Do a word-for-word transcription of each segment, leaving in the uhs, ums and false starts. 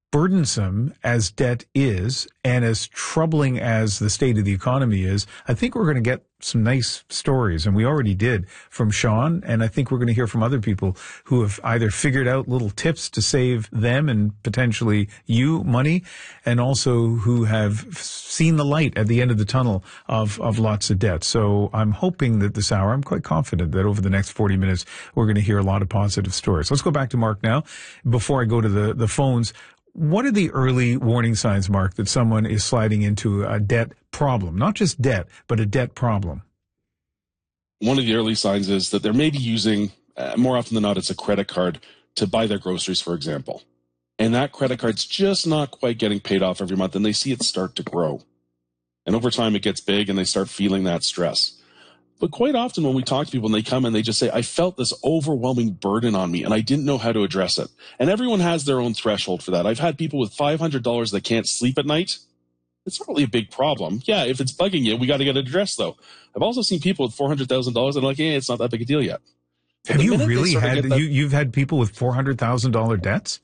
burdensome as debt is and as troubling as the state of the economy is, I think we're going to get some nice stories. And we already did from Sean. And I think we're going to hear from other people who have either figured out little tips to save them and potentially you money, and also who have seen the light at the end of the tunnel of, of lots of debt. So I'm hoping that this hour, I'm quite confident that over the next forty minutes, we're going to hear a lot of positive stories. Let's go back to Mark now. Before I go to the, the phones, what are the early warning signs, Mark, that someone is sliding into a debt problem? Not just debt, but a debt problem. One of the early signs is that they're maybe using, uh, more often than not, it's a credit card to buy their groceries, for example. And that credit card's just not quite getting paid off every month, and they see it start to grow. And over time, it gets big, and they start feeling that stress. But quite often when we talk to people and they come and they just say, I felt this overwhelming burden on me and I didn't know how to address it. And everyone has their own threshold for that. I've had people with five hundred dollars that can't sleep at night. It's not really a big problem. Yeah, if it's bugging you, we got to get it addressed, though. I've also seen people with four hundred thousand dollars and I'm like, yeah, it's not that big a deal yet. But Have you really had, that, you, you've had people with four hundred thousand dollars debts?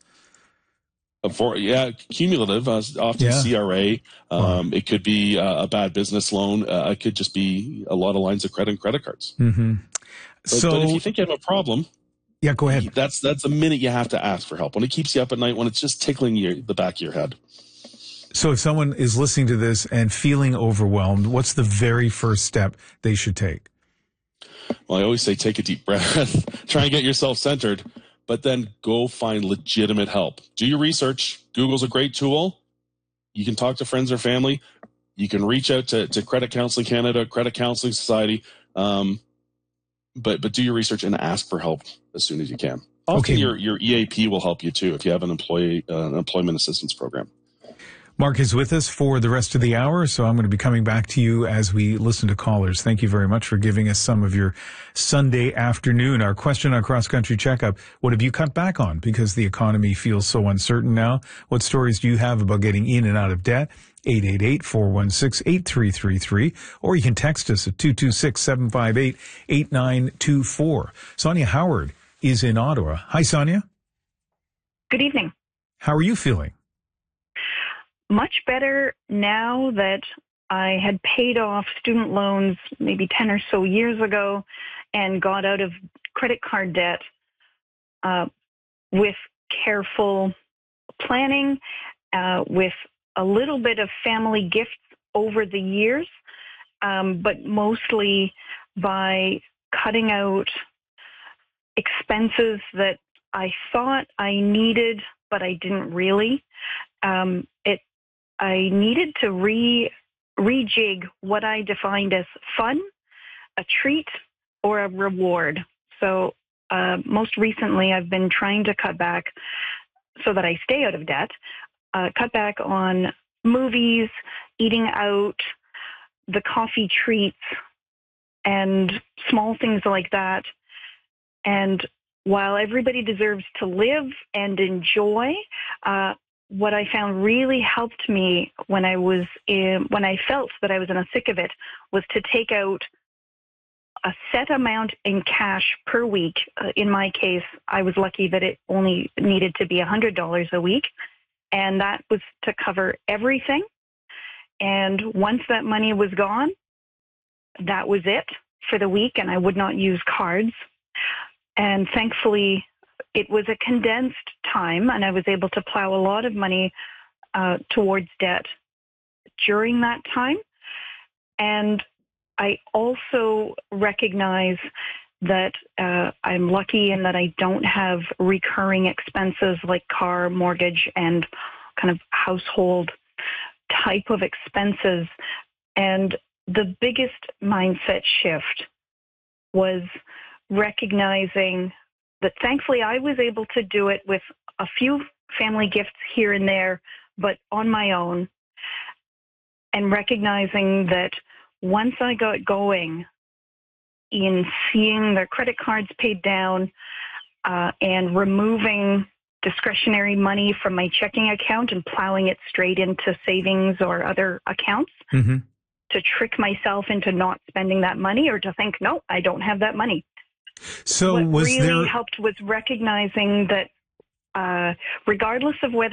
For, yeah, cumulative, uh, often yeah. C R A. Um, wow. It could be uh, a bad business loan. Uh, it could just be a lot of lines of credit and credit cards. Mm-hmm. But, so, but if you think you have a problem, yeah, go ahead. That's that's the minute you have to ask for help. When it keeps you up at night, when it's just tickling your, the back of your head. So if someone is listening to this and feeling overwhelmed, what's the very first step they should take? Well, I always say take a deep breath. Try and get yourself centered. But then go find legitimate help. Do your research. Google's a great tool. You can talk to friends or family. You can reach out to, to Credit Counseling Canada, Credit Counseling Society. Um, but but do your research and ask for help as soon as you can. Often okay. your, your E A P will help you too if you have an employee uh, an employment assistance program. Mark is with us for the rest of the hour, so I'm going to be coming back to you as we listen to callers. Thank you very much for giving us some of your Sunday afternoon. Our question on Cross Country Checkup, what have you cut back on because the economy feels so uncertain now? What stories do you have about getting in and out of debt? eight eight eight, four one six, eight three three three, or you can text us at two two six, seven five eight, eight nine two four. Sonia Howard is in Ottawa. Hi, Sonia. Good evening. How are you feeling? Much better now that I had paid off student loans maybe ten or so years ago and got out of credit card debt uh, with careful planning, uh, with a little bit of family gifts over the years, um, but mostly by cutting out expenses that I thought I needed, but I didn't really. Um, it I needed to re rejig what I defined as fun, a treat, or a reward. So uh, most recently, I've been trying to cut back so that I stay out of debt, uh, cut back on movies, eating out, the coffee treats, and small things like that. And while everybody deserves to live and enjoy, uh, what I found really helped me when I was in, when I felt that I was in the thick of it was to take out a set amount in cash per week. Uh, in my case, I was lucky that it only needed to be one hundred dollars a week, and that was to cover everything. And once that money was gone, that was it for the week, and I would not use cards. And thankfully, it was a condensed time, and I was able to plow a lot of money uh, towards debt during that time. And I also recognize that uh, I'm lucky in that I don't have recurring expenses like car, mortgage, and kind of household type of expenses. And the biggest mindset shift was recognizing that thankfully I was able to do it with a few family gifts here and there, but on my own, and recognizing that once I got going in seeing their credit cards paid down uh, and removing discretionary money from my checking account and plowing it straight into savings or other accounts, mm-hmm. to trick myself into not spending that money or to think, no, I don't have that money. So what was really there... helped was recognizing that uh, regardless of whether